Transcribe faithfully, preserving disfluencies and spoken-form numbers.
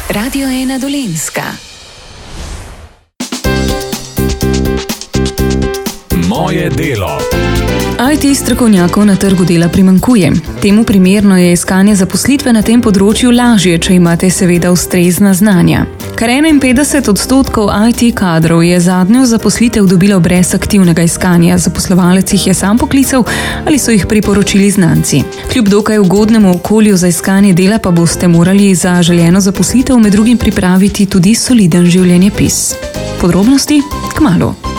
Radio ena Dolenjska. Moje delo. I T strokovnjakov na trgu dela primanjkuje. Temu primerno je iskanje zaposlitve na tem področju lažje, če imate seveda ustrezna znanja. Kar enainpetdeset odstotkov I T kadrov je zadnjo zaposlitev dobilo brez aktivnega iskanja, zaposlovalec jih je sam poklical ali so jih priporočili znanci. Kljub dokaj ugodnemu okolju za iskanje dela pa boste morali za željeno zaposlitev med drugim pripraviti tudi soliden življenjepis. Podrobnosti kmalu.